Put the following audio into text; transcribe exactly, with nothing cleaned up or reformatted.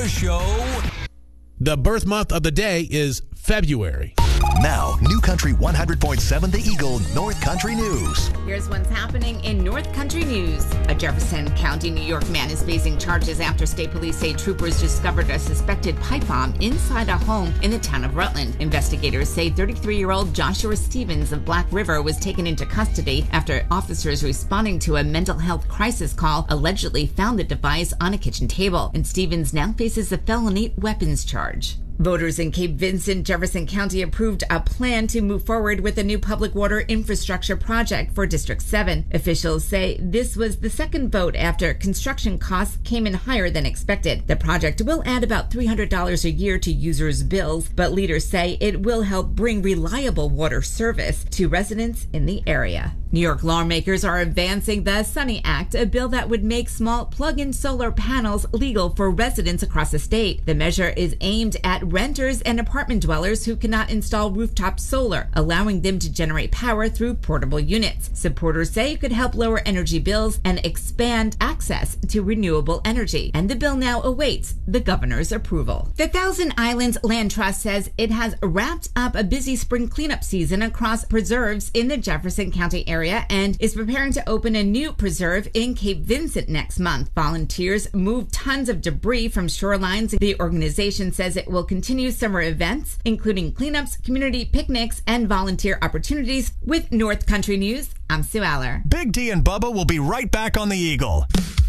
Bubba Show. The birth month of the day is February. Now, New Country one hundred point seven The Eagle North Country News. Here's what's happening in North Country News. A Jefferson County, New York man is facing charges after state police say troopers discovered a suspected pipe bomb inside a home in the town of Rutland. Investigators say thirty-three-year-old Joshua Stevens of Black River was taken into custody after officers responding to a mental health crisis call allegedly found the device on a kitchen table. And Stevens now faces a felony weapons charge. Voters in Cape Vincent, Jefferson County approved a plan to move forward with a new public water infrastructure project for District seven. Officials say this was the second vote after construction costs came in higher than expected. The project will add about three hundred dollars a year to users' bills, but leaders say it will help bring reliable water service to residents in the area. New York lawmakers are advancing the SUNNY Act, a bill that would make small plug-in solar panels legal for residents across the state. The measure is aimed at renters and apartment dwellers who cannot install rooftop solar, allowing them to generate power through portable units. Supporters say it could help lower energy bills and expand access to renewable energy. And the bill now awaits the governor's approval. The Thousand Islands Land Trust says it has wrapped up a busy spring cleanup season across preserves in the Jefferson County area and is preparing to open a new preserve in Cape Vincent next month. Volunteers moved tons of debris from shorelines. The organization says it will continue summer events, including cleanups, community picnics, and volunteer opportunities. With North Country News, I'm Sue Aller. Big D and Bubba will be right back on the Eagle.